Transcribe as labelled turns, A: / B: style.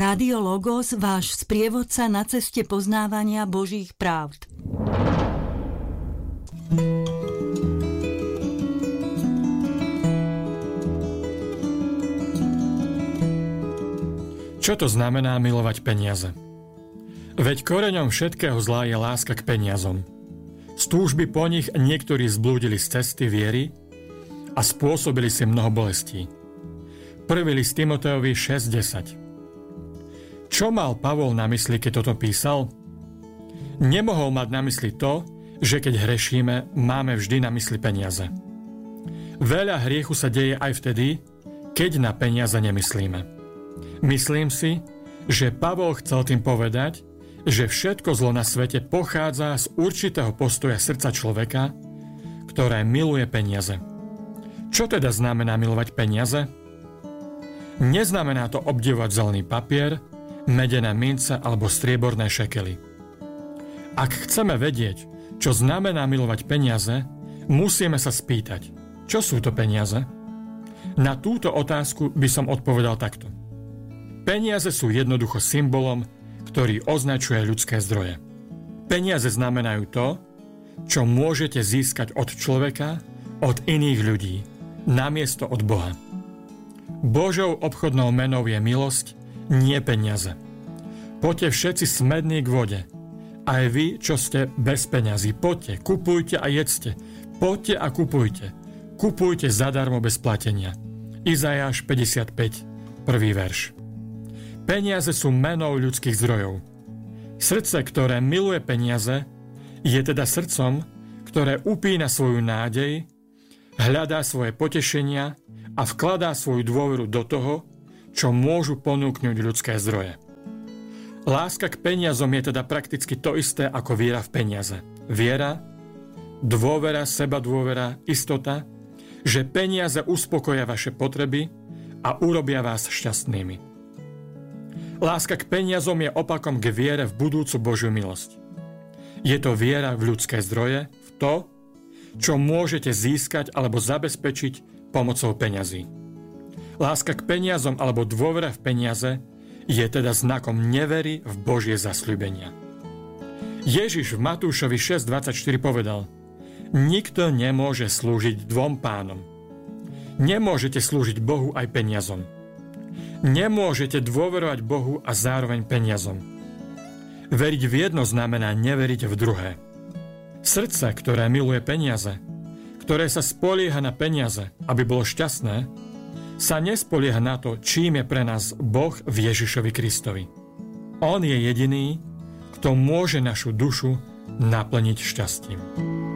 A: Rádio Logos, váš sprievodca na ceste poznávania Božích pravd.
B: Čo to znamená milovať peniaze? Veď koreňom všetkého zla je láska k peniazom. Z túžby po nich niektorí zblúdili z cesty viery a spôsobili si mnoho bolestí. 1. list Timotejovi 6:10. Čo mal Pavol na mysli, keď toto písal? Nemohol mať na mysli to, že keď hrešíme, máme vždy na mysli peniaze. Veľa hriechu sa deje aj vtedy, keď na peniaze nemyslíme. Myslím si, že Pavol chcel tým povedať, že všetko zlo na svete pochádza z určitého postoja srdca človeka, ktoré miluje peniaze. Čo teda znamená milovať peniaze? Neznamená to obdivovať zelený papier, medené mince alebo strieborné šekely. Ak chceme vedieť, čo znamená milovať peniaze, musíme sa spýtať, čo sú to peniaze? Na túto otázku by som odpovedal takto. Peniaze sú jednoducho symbolom, ktorý označuje ľudské zdroje. Peniaze znamenajú to, čo môžete získať od človeka, od iných ľudí, namiesto od Boha. Božou obchodnou menou je milosť, nie peniaze. Poďte všetci smední k vode. Aj vy, čo ste bez peňazí, poďte, kupujte a jedzte. Poďte a kupujte. Kupujte zadarmo bez platenia. Izaiáš 55, 1. verš. Peniaze sú menou ľudských zdrojov. Srdce, ktoré miluje peniaze, je teda srdcom, ktoré upína svoju nádej, hľadá svoje potešenia a vkladá svoju dôveru do toho, čo môžu ponúknuť ľudské zdroje. Láska k peniazom je teda prakticky to isté ako viera v peniaze. Viera, dôvera, sebadôvera, istota, že peniaze uspokoja vaše potreby a urobia vás šťastnými. Láska k peniazom je opakom k viere v budúcu Božiu milosť. Je to viera v ľudské zdroje, v to, čo môžete získať alebo zabezpečiť pomocou peňazí. Láska k peniazom alebo dôvera v peniaze je teda znakom nevery v Božie zasľúbenia. Ježiš v Matúšovi 6:24 povedal: Nikto nemôže slúžiť dvom pánom. Nemôžete slúžiť Bohu aj peniazom. Nemôžete dôverovať Bohu a zároveň peniazom. Veriť v jedno znamená neveriť v druhé. Srdce, ktoré miluje peniaze, ktoré sa spolieha na peniaze, aby bolo šťastné, sa nespolieha na to, čím je pre nás Boh v Ježišovi Kristovi. On je jediný, kto môže našu dušu naplniť šťastím.